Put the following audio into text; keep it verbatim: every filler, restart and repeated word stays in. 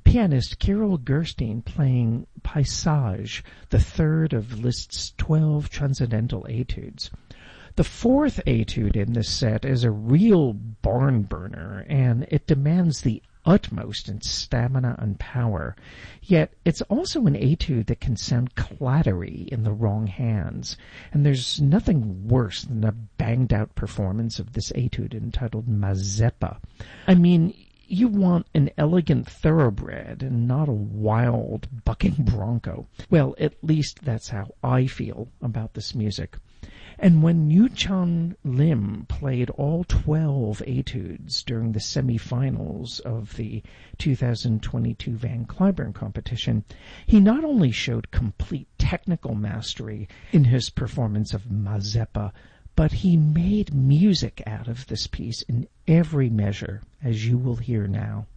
pianist Kirill Gerstein playing Paysage, the third of Liszt's twelve transcendental etudes. The fourth etude in this set is a real barn burner, and it demands the utmost in stamina and power. Yet it's also an etude that can sound clattery in the wrong hands, and there's nothing worse than a banged-out performance of this etude entitled Mazeppa. I mean, you want an elegant thoroughbred and not a wild, bucking bronco. Well, at least that's how I feel about this music. And when Yu-Chan Lim played all twelve etudes during the semi-finals of the two thousand twenty-two Van Cliburn competition, he not only showed complete technical mastery in his performance of Mazeppa, but he made music out of this piece in every measure, as you will hear now.